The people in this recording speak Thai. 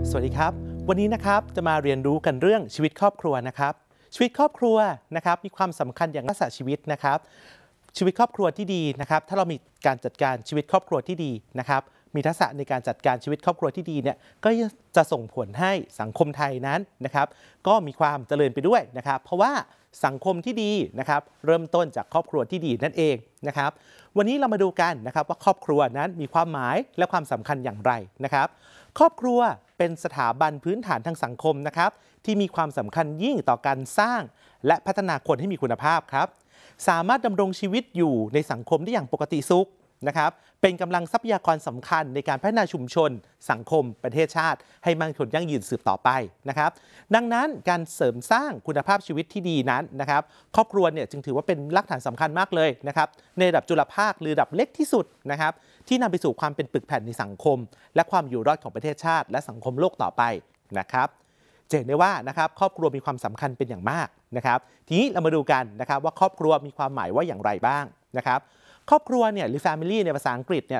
สวัสดีครับวันนี้นะครับจะมาเรียนรู้กันเรื่องชีวิตครอบครัวนะครับชีวิตครอบครัวนะครับมีความสำคัญอย่างรักษาชีวิตนะครับชีวิตครอบครัวที่ดีนะครับถ้าเรามีการจัดการชีวิตครอบครัวที่ดีนะครับมีทักษะในการจัดการชีวิตครอบครัวที่ดีเนี่ยก็จะส่งผลให้สังคมไทยนั้นนะครับก็มีความเจริญไปด้วยนะครับเพราะว่าสังคมที่ดีนะครับเริ่มต้นจากครอบครัวที่ดีนั่นเองนะครับวันนี้เรามาดูกันนะครับว่าครอบครัวนั้นมีความหมายและความสำคัญอย่างไรนะครับครอบครัวเป็นสถาบันพื้นฐานทางสังคมนะครับที่มีความสำคัญยิ่งต่อการสร้างและพัฒนาคนให้มีคุณภาพครับสามารถดำรงชีวิตอยู่ในสังคมได้อย่างปกติสุขนะครับเป็นกำลังทรัพยากรสำคัญในการพัฒนาชุมชนสังคมประเทศชาติให้มั่นคงยั่งยืนสืบต่อไปนะครับดังนั้นการเสริมสร้างคุณภาพชีวิตที่ดีนั้นนะครับครอบครัวเนี่ยจึงถือว่าเป็นรากฐานสำคัญมากเลยนะครับในระดับจุลภาคหรือระดับเล็กที่สุดนะครับที่นำไปสู่ความเป็นปึกแผ่นในสังคมและความอยู่รอดของประเทศชาติและสังคมโลกต่อไปนะครับจะเห็นได้ว่านะครับครอบครัวมีความสำคัญเป็นอย่างมากนะครับทีนี้เรามาดูกันนะครับว่าครอบครัวมีความหมายว่าอย่างไรบ้างนะครับครอบครัวเนี่ยหรือ family ในภาษาอังกฤษเนี่ย